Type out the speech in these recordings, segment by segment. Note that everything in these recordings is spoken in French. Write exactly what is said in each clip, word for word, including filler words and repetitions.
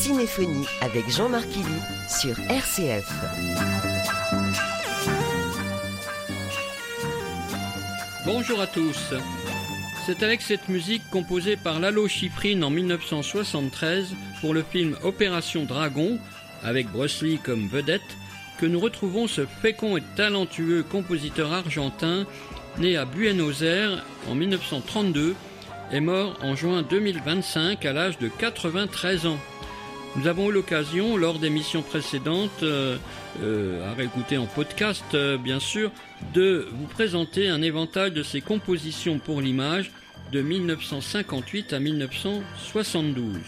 Cinéphonie avec Jean-Marc Illy sur R C F. Bonjour à tous. C'est avec cette musique composée par Lalo Schifrin en dix-neuf cent soixante-treize pour le film Opération Dragon, avec Bruce Lee comme vedette, que nous retrouvons ce fécond et talentueux compositeur argentin né à Buenos Aires en dix-neuf cent trente-deux et mort en juin deux mille vingt-cinq à l'âge de quatre-vingt-treize ans. Nous avons eu l'occasion, lors d'émissions précédentes, euh, euh, à réécouter en podcast euh, bien sûr, de vous présenter un éventail de ses compositions pour l'image de dix-neuf cent cinquante-huit à dix-neuf cent soixante-douze.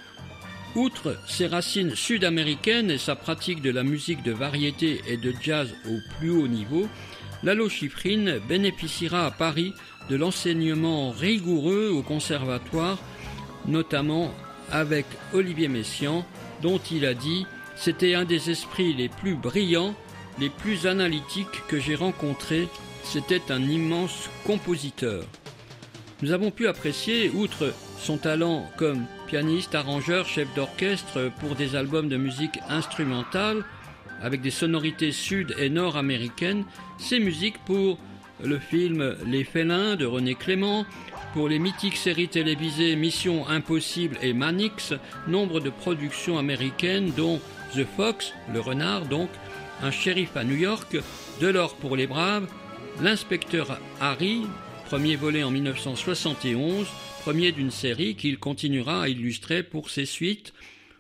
Outre ses racines sud-américaines et sa pratique de la musique de variété et de jazz au plus haut niveau, Lalo Schifrin bénéficiera à Paris de l'enseignement rigoureux au conservatoire, notamment avec Olivier Messiaen, dont il a dit « C'était un des esprits les plus brillants, les plus analytiques que j'ai rencontrés. C'était un immense compositeur. » Nous avons pu apprécier, outre son talent comme pianiste, arrangeur, chef d'orchestre pour des albums de musique instrumentale, avec des sonorités sud- et nord-américaines, ses musiques pour le film Les Félins de René Clément, pour les mythiques séries télévisées Mission Impossible et Mannix, nombre de productions américaines dont The Fox, le renard donc, Un shérif à New York, De l'or pour les braves, L'inspecteur Harry, premier volet en dix-neuf cent soixante et onze, premier d'une série qu'il continuera à illustrer pour ses suites,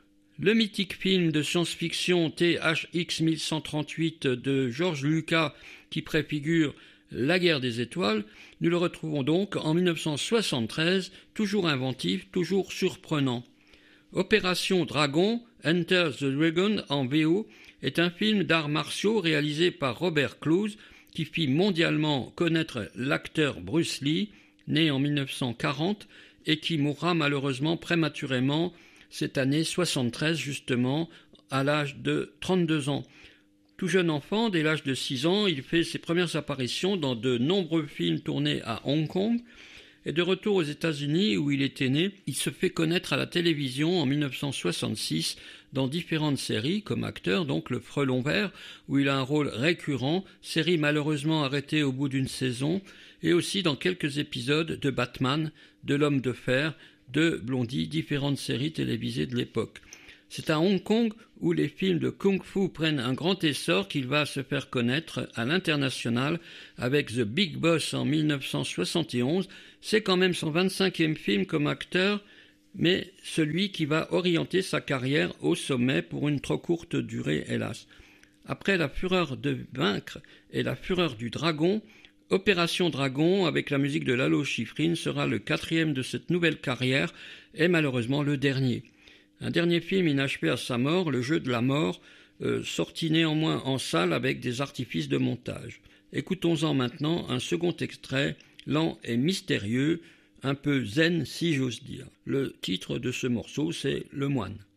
le mythique film de science-fiction T H X mille cent trente-huit de George Lucas qui préfigure La guerre des étoiles, nous le retrouvons donc en dix-neuf cent soixante-treize, toujours inventif, toujours surprenant. Opération Dragon, Enter the Dragon en V O, est un film d'arts martiaux réalisé par Robert Clouse qui fit mondialement connaître l'acteur Bruce Lee, né en dix-neuf cent quarante et qui mourra malheureusement prématurément cette année soixante-treize justement, à l'âge de trente-deux ans. Tout jeune enfant, dès l'âge de six ans, il fait ses premières apparitions dans de nombreux films tournés à Hong Kong. Et de retour aux États-Unis où il était né, il se fait connaître à la télévision en dix-neuf cent soixante-six dans différentes séries comme acteur, donc Le Frelon Vert, où il a un rôle récurrent, série malheureusement arrêtée au bout d'une saison, et aussi dans quelques épisodes de Batman, de L'Homme de Fer, de Blondie, différentes séries télévisées de l'époque. C'est à Hong Kong où les films de kung-fu prennent un grand essor qu'il va se faire connaître à l'international avec The Big Boss en dix-neuf cent soixante et onze. C'est quand même son vingt-cinquième film comme acteur, mais celui qui va orienter sa carrière au sommet pour une trop courte durée, hélas. Après La Fureur de vaincre et La Fureur du Dragon, Opération Dragon, avec la musique de Lalo Schifrin, sera le quatrième de cette nouvelle carrière et malheureusement le dernier. Un dernier film inachevé à sa mort, Le Jeu de la mort, euh, sorti néanmoins en salle avec des artifices de montage. Écoutons-en maintenant un second extrait, lent et mystérieux, un peu zen si j'ose dire. Le titre de ce morceau, c'est Le Moine.